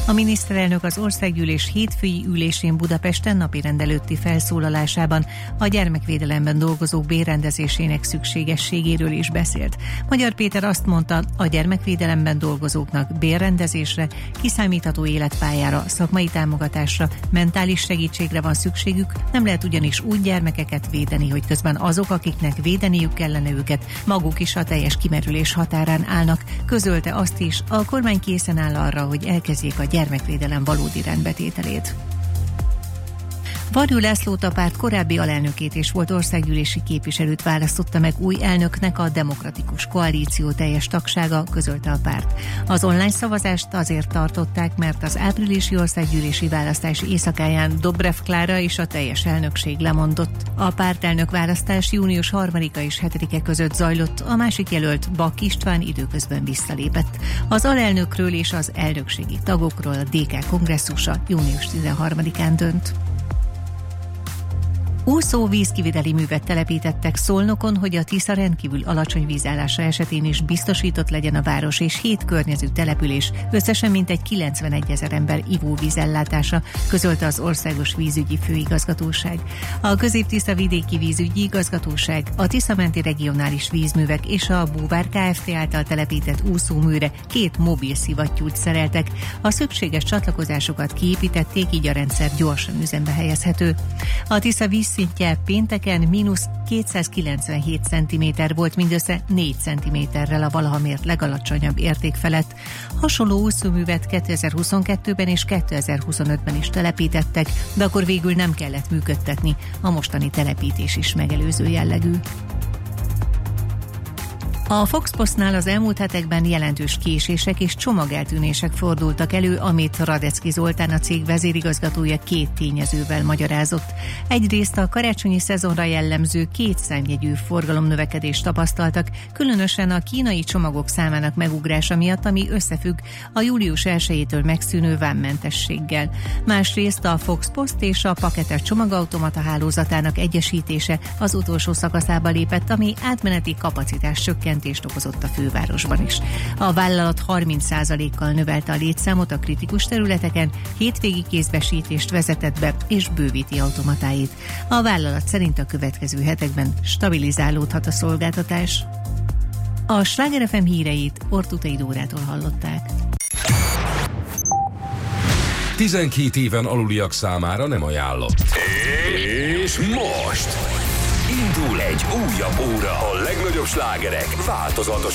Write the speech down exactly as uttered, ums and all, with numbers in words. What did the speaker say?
A miniszterelnök az országgyűlés hétfői ülésén Budapesten napirend előtti felszólalásában a gyermekvédelemben dolgozók bérrendezésének szükségességéről is beszélt. Magyar Péter azt mondta, a gyermekvédelemben dolgozóknak bérrendezésre, kiszámítható életpályára, szakmai támogatásra, mentális segítségre van szükségük, nem lehet ugyanis úgy gyermekeket védeni, hogy közben azok, akiknek védeniük kellene őket, maguk is a teljes kimerülés határán állnak. Közölte azt is, a kormány készen áll arra, hogy elkezdjék a gyermekvédelem valódi rendbetételét. Varjú Lászlót, a párt korábbi alelnökét és volt országgyűlési képviselőt választotta meg új elnöknek a Demokratikus Koalíció teljes tagsága, közölte a párt. Az online szavazást azért tartották, mert az áprilisi országgyűlési választási éjszakáján Dobrev Klára és a teljes elnökség lemondott. A pártelnök választás június harmadika és hetedike között zajlott, a másik jelölt, Bak István időközben visszalépett. Az alelnökről és az elnökségi tagokról a dé ká kongresszusa június tizenharmadikán dönt. Úszó vízkiviteli művet telepítettek Szolnokon, hogy a Tisza rendkívül alacsony vízállása esetén is biztosított legyen a város és hét környező település, összesen mintegy kilencvenegy ezer ember ivóvízellátása, közölte az Országos Vízügyi Főigazgatóság. A Közép-Tisza Vidéki Vízügyi Igazgatóság, a Tisza-menti regionális vízművek és a Búvár Kft. Által telepített úszóműre két mobil szivattyút szereltek. A szükséges csatlakozásokat kiépítették, így a rendszer gyorsan üzembe helyezhető. A Tisza víz szintje pénteken mínusz kétszázkilencvenhét centiméter volt, mindössze négy centiméterrel a valaha mért legalacsonyabb érték felett. Hasonló úszóművet kétezer-huszonkettőben és kétezer-huszonötben is telepítettek, de akkor végül nem kellett működtetni, a mostani telepítés is megelőző jellegű. A Fox Postnál az elmúlt hetekben jelentős késések és csomageltűnések fordultak elő, amit Radecki Zoltán, a cég vezérigazgatója két tényezővel magyarázott. Egyrészt a karácsonyi szezonra jellemző kétszámjegyű forgalomnövekedést tapasztaltak, különösen a kínai csomagok számának megugrása miatt, ami összefügg a július elsejétől megszűnő vámmentességgel. Másrészt a Fox Post és a paketes csomagautomata hálózatának egyesítése az utolsó szakaszába lépett, ami átmeneti kapacitás csökkent okozott a fővárosban is. A vállalat harminc százalékkal növelte a létszámot a kritikus területeken, hétvégi kézbesítést vezetett be és bővíti automatáit. A vállalat szerint a következő hetekben stabilizálódhat a szolgáltatás. A Sláger ef em híreit Ortutai Dórától hallották. tizenkét éven aluliak számára nem ajánlott. És most indul egy újabb óra. A legnagyobb slágerek változatos